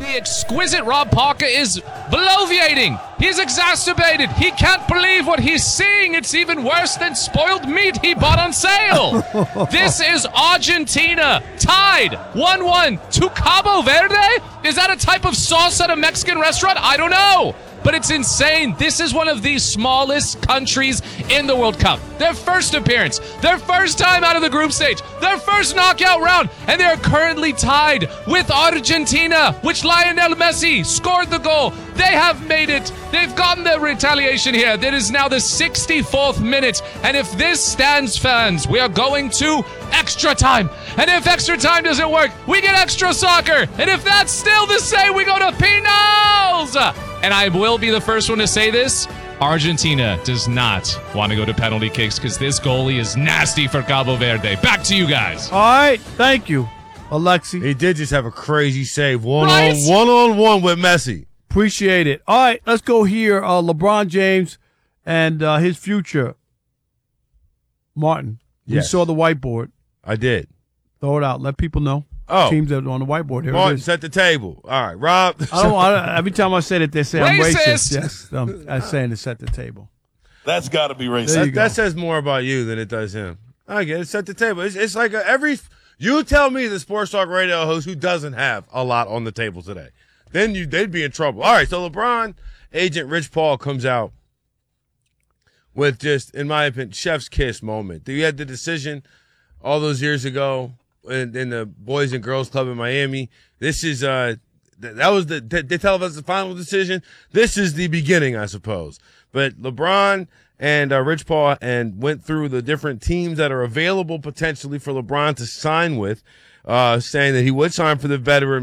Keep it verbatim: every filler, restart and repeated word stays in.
The exquisite Rob Parker is bloviating. He's exacerbated. He can't believe what he's seeing. It's even worse than spoiled meat he bought on sale. This is Argentina tied one one to Cabo Verde? Is that a type of sauce at a Mexican restaurant? I don't know. But it's insane. This is one of the smallest countries in the World Cup. Their first appearance, their first time out of the group stage, their first knockout round, and they are currently tied with Argentina, which Lionel Messi scored the goal. They have made it. They've gotten the retaliation here. That is now the sixty-fourth minute. And if this stands, fans, we are going to extra time. And if extra time doesn't work, we get extra soccer. And if that's still the same, we go to penals. And I will be the first one to say this. Argentina does not want to go to penalty kicks because this goalie is nasty for Cabo Verde. Back to you guys. All right. Thank you, Alexi. He did just have a crazy save. One Right? on one on one with Messi. Appreciate it. All right. Let's go here. Uh, LeBron James and uh, his future. Martin, you Yes. saw the whiteboard. I did. Throw it out. Let people know. Oh. Teams that are on the whiteboard. Here it Martin, is. set the table. All right, Rob. I don't, I, every time I say it, they say I'm Racist. racist. Yes, I'm, I'm saying to set the table. That's got to be There racist. you that, go. that says more about you than it does him. I get it. Set the table. It's, it's like a, every. You tell me the Sports Talk Radio host who doesn't have a lot on the table today. Then you they'd be in trouble. All right, so LeBron agent Rich Paul comes out with just, in my opinion, chef's kiss moment. You had the decision all those years ago in, in the Boys and Girls Club in Miami. This is uh th- that was the they tell us the final decision. This is the beginning, I suppose. But LeBron and uh, Rich Paul and went through the different teams that are available potentially for LeBron to sign with, uh, saying that he would sign for the veteran